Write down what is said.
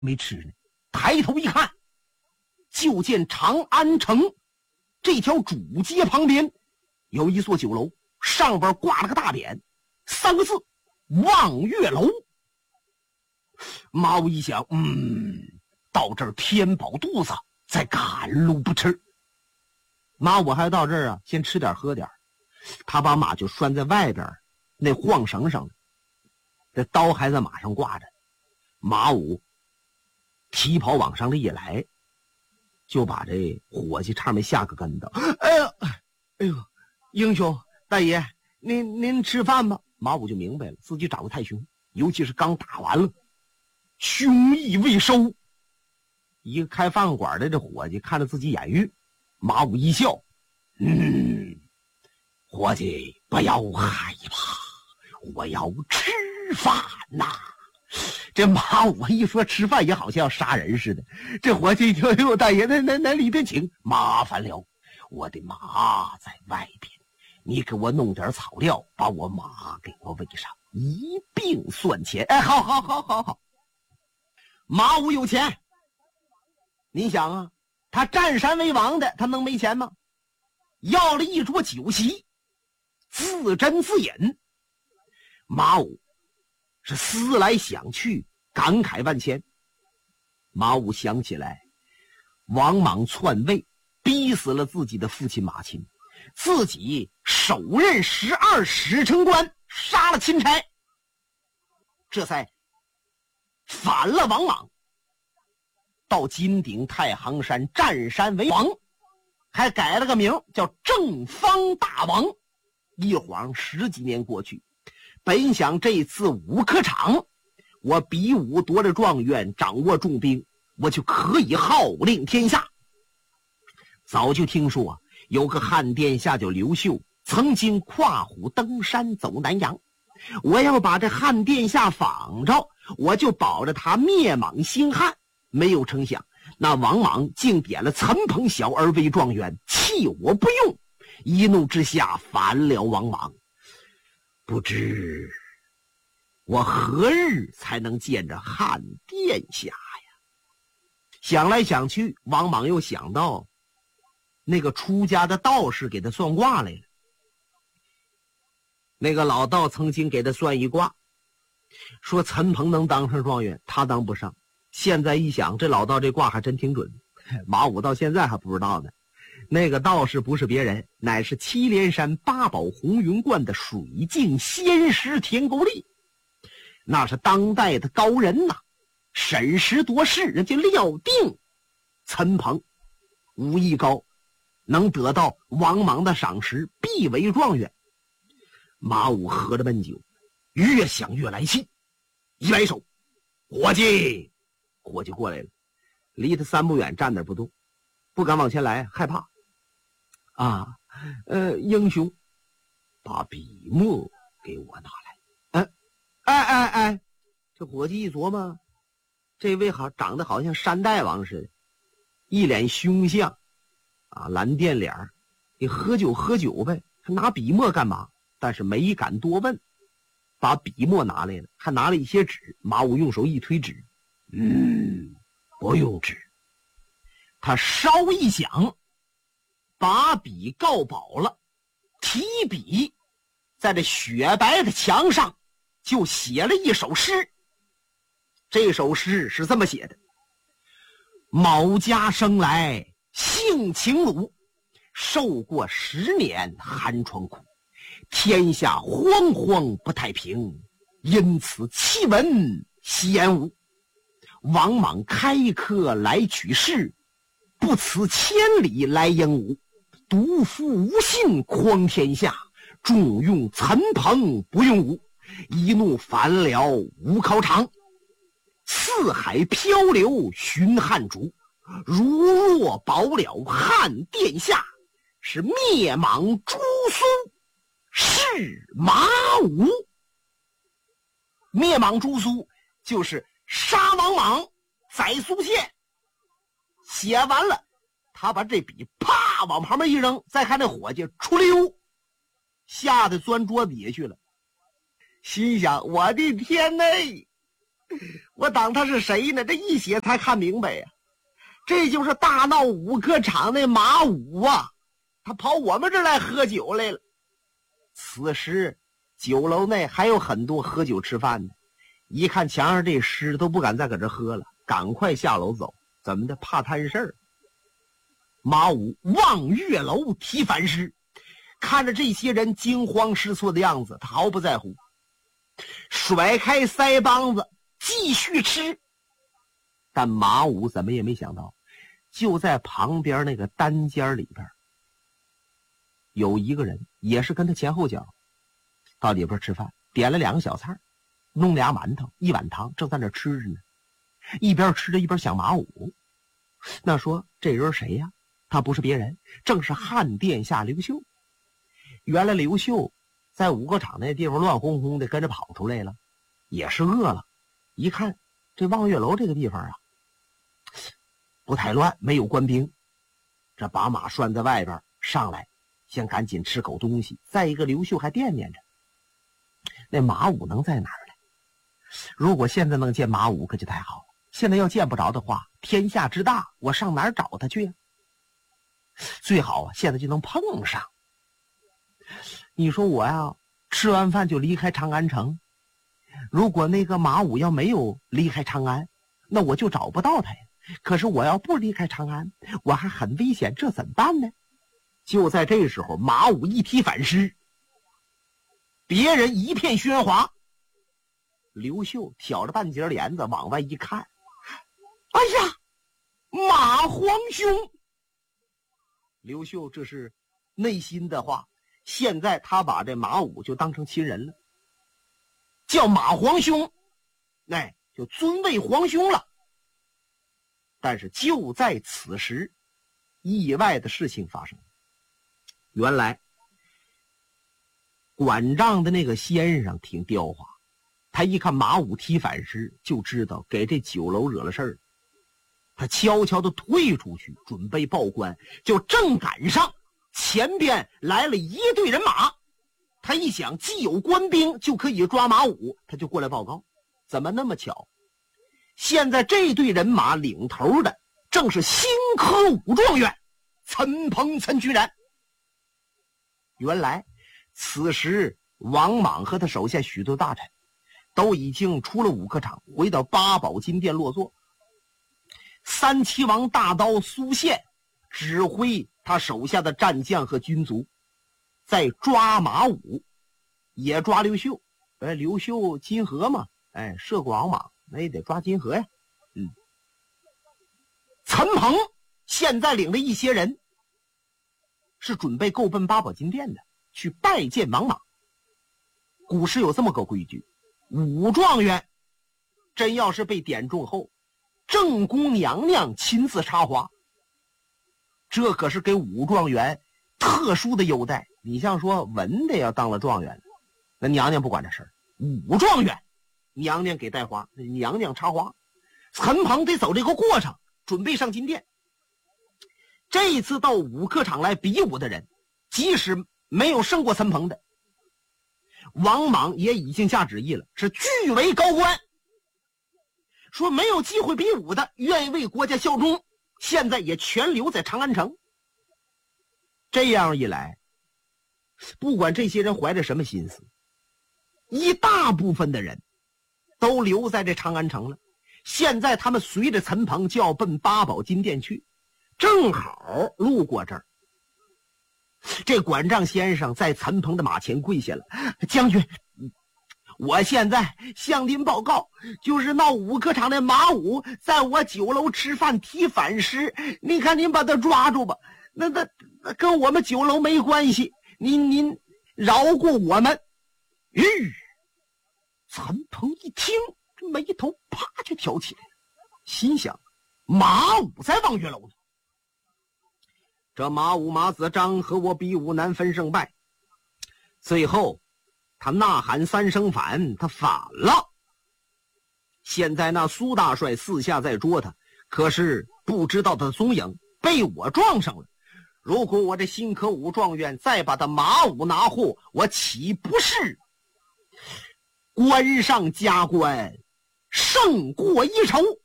没吃呢，抬头一看，就见长安城这条主街旁边有一座酒楼，上边挂了个大匾，3个字望月楼。马武一想，到这儿填饱肚子，再赶路不迟。马武还到这儿啊，先吃点喝点。他把马就拴在外边那晃绳上，这刀还在马上挂着。马武提袍往上这一来，就把这伙计差没下个跟头。哎呦，英雄大爷，您吃饭吧。马武就明白了，自己长得太凶，尤其是刚打完了，凶意未收。一个开饭馆的这伙计看着自己眼晕，马武一笑，伙计不要害怕，我要吃饭呐。这马武一说吃饭也好像要杀人似的。这伙计一听，哎呦大爷，那里边请，麻烦了，我的马在外边，你给我弄点草料，把我马给我喂上，一并算钱。哎，好。马武有钱，你想啊，他占山为王的，他能没钱吗？要了一桌酒席，自斟自饮。马武是思来想去，感慨万千。马武想起来，王莽篡位，逼死了自己的父亲马钦，自己手任12使臣官，杀了钦差，这才反了王莽，到金顶太行山占山为王，还改了个名叫正方大王。一晃10几年过去，本想这次武科场我比武夺了状元，掌握重兵，我就可以号令天下。早就听说有个汉殿下叫刘秀，曾经跨虎登山走南阳，我要把这汉殿下仿着，我就保着他灭莽兴汉。没有成想，那王莽竟点了岑彭小儿为状元，弃我不用，一怒之下反了王莽。不知我何日才能见着汉殿下呀？想来想去，王莽又想到那个出家的道士给他算卦来了。那个老道曾经给他算一卦，说岑彭能当上状元，他当不上。现在一想，这老道这卦还真挺准。马武到现在还不知道呢。那个道士不是别人，乃是祁连山八宝红云观的水镜仙师田勾力，那是当代的高人呐。审时度势，人家料定岑彭武艺高，能得到王莽的赏识，必为状元。马武喝着闷酒，越想越来气，一摆手，伙计过来了，离他3步远，站那不动，不敢往前来，害怕。英雄，把笔墨给我拿来。这伙计一琢磨，这位长得好像山大王似的，一脸凶相蓝靛脸，你喝酒呗，他拿笔墨干嘛？但是没敢多问，把笔墨拿来了，还拿了一些纸。马武用手一推纸，不用纸。他稍一想，把笔告饱了，提笔在这雪白的墙上就写了一首诗。这首诗是这么写的：卯家生来性情鲁，受过10年寒窗苦，天下惶惶不太平，因此奇闻习言武。王莽开科来取士，不辞千里来迎武。独夫无信匡天下，重用岑彭不用武，一怒反了武考场。四海漂流寻汉主，如若保了汉殿下，是灭莽诛苏是马武。灭莽诛苏就是杀王莽宰苏县。写完了，他把这笔啪往旁边一扔，再看那伙计出溜，吓得钻桌底下去了。心想，我的天哪， 我当他是谁呢？这一写才看明白呀，这就是大闹五科场那马武啊，他跑我们这儿来喝酒来了。此时酒楼内还有很多喝酒吃饭的，一看墙上这诗都不敢再搁这喝了，赶快下楼走。怎么的？怕摊事儿。马武望月楼提反诗，看着这些人惊慌失措的样子，他毫不在乎，甩开腮帮子继续吃。但马武怎么也没想到，就在旁边那个单间里边有一个人，也是跟他前后脚到里边吃饭，点了2个小菜，弄俩馒头1碗汤，正在那吃着呢。一边吃着一边想马武。那说这人谁呀？他不是别人，正是汉殿下刘秀。原来刘秀在五个场那地方乱哄哄的跟着跑出来了，也是饿了。一看这望月楼这个地方啊不太乱，没有官兵，这把马拴在外边上来，先赶紧吃口东西。再一个刘秀还惦念着那马武能在哪儿呢？如果现在能见马武可就太好了，现在要见不着的话，天下之大我上哪儿找他去啊？最好啊现在就能碰上。你说我呀吃完饭就离开长安城，如果那个马武要没有离开长安，那我就找不到他呀。可是我要不离开长安，我还很危险，这怎么办呢？就在这时候，马武一提反诗，别人一片喧哗。刘秀挑着半截帘子往外一看，哎呀，马皇兄！刘秀这是内心的话，现在他把这马武就当成亲人了，叫马皇兄，哎，就尊为皇兄了。但是就在此时，意外的事情发生。原来管账的那个先生挺刁滑，他一看马武提反诗，就知道给这酒楼惹了事儿。他悄悄地退出去，准备报官，就正赶上前边来了一队人马。他一想，既有官兵就可以抓马武，他就过来报告。怎么那么巧？现在这队人马领头的正是新科武状元岑彭岑居然。原来此时王莽和他手下许多大臣都已经出了五科场，回到八宝金殿落座。三齐王大刀苏宪指挥他手下的战将和军卒在抓马武，也抓刘秀。刘秀金河嘛，涉过王莽，那也得抓金河呀。岑彭现在领着一些人是准备够奔八宝金殿的，去拜见王莽。古时有这么个规矩，武状元真要是被点中后，正宫娘娘亲自插花，这可是给武状元特殊的优待。你像说文的要当了状元，那娘娘不管这事儿，武状元娘娘给带花，娘娘插花。岑彭得走这个过程，准备上金殿。这一次到武科场来比武的人，即使没有胜过岑彭的，王莽也已经下旨意了，是据为高官，说没有机会比武的，愿意为国家效忠，现在也全留在长安城。这样一来，不管这些人怀着什么心思，一大部分的人都留在这长安城了。现在他们随着岑彭就要奔八宝金殿去，正好路过这儿。这管账先生在岑彭的马前跪下了，将军，我现在向您报告，就是闹武科场的马武在我酒楼吃饭提反诗，您看您把他抓住吧，那跟我们酒楼没关系，您饶过我们。岑彭一听，这眉头啪就挑起来了，心想马武在望月楼呢。这马武马子张和我比武难分胜败，最后他呐喊3声反，他反了。现在那苏大帅四下在捉他，可是不知道他的踪影，被我撞上了。如果我这新科武状元再把他马武拿获，我岂不是官上加官， 胜过一筹。